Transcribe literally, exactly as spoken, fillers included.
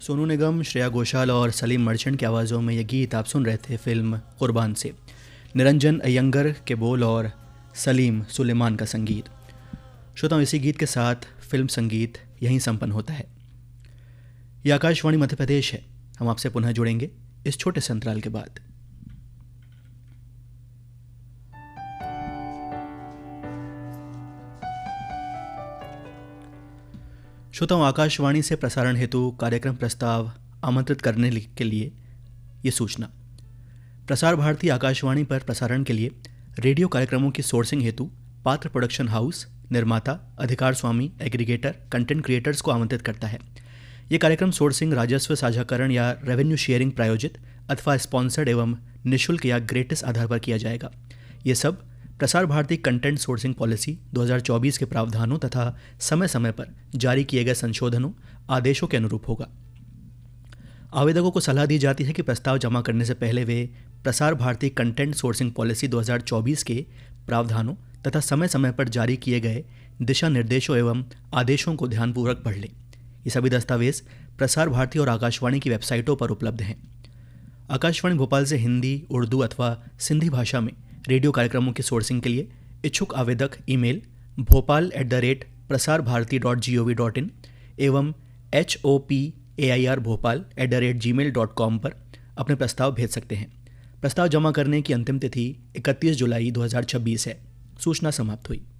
सोनू निगम, श्रेया घोषाल और सलीम मर्चेंट की आवाज़ों में ये गीत आप सुन रहे थे फिल्म कुर्बान से। निरंजन अय्यंगर के बोल और सलीम सुलेमान का संगीत। श्रोताओं, इसी गीत के साथ फिल्म संगीत यहीं संपन्न होता है। ये आकाशवाणी मध्य प्रदेश है। हम आपसे पुनः जुड़ेंगे इस छोटे से अंतराल के बाद। श्रोताओं, आकाशवाणी से प्रसारण हेतु कार्यक्रम प्रस्ताव आमंत्रित करने के लिए ये सूचना। प्रसार भारती आकाशवाणी पर प्रसारण के लिए रेडियो कार्यक्रमों की सोर्सिंग हेतु पात्र प्रोडक्शन हाउस, निर्माता, अधिकार स्वामी, एग्रीगेटर, कंटेंट क्रिएटर्स को आमंत्रित करता है। ये कार्यक्रम सोर्सिंग, राजस्व साझाकरण या रेवेन्यू शेयरिंग प्रायोजित अथवा स्पॉन्सर्ड एवं निःशुल्क या ग्रेटिस आधार पर किया जाएगा। ये सब Prasar Bharati content sourcing policy दो हज़ार चौबीस के प्रावधानों तथा समय समय पर जारी किए गए संशोधनों, आदेशों के अनुरूप होगा। आवेदकों को सलाह दी जाती है कि प्रस्ताव जमा करने से पहले वे Prasar Bharati content sourcing policy दो हज़ार चौबीस के प्रावधानों तथा समय समय पर जारी किए गए दिशा निर्देशों एवं आदेशों को ध्यानपूर्वक पढ़ लें। ये सभी दस्तावेज प्रसार भारती और आकाशवाणी की वेबसाइटों पर उपलब्ध हैं। आकाशवाणी भोपाल से हिंदी, उर्दू अथवा सिंधी भाषा में रेडियो कार्यक्रमों की सोर्सिंग के लिए इच्छुक आवेदक email Bhopal at the rate Prasar Bharati dot G O V dot in एवं H O P A I R Bhopal at the rate ji mail dot com पर अपने प्रस्ताव भेज सकते हैं। प्रस्ताव जमा करने की अंतिम तिथि इकतीस जुलाई दो हज़ार छब्बीस है। सूचना समाप्त हुई।